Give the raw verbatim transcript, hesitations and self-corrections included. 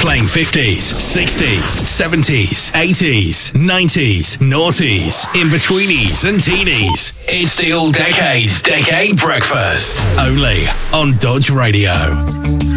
Playing fifties, sixties, seventies, eighties, nineties, noughties, in-betweenies and teenies. It's the All Decades Decade Breakfast. Only on Dodge Radio.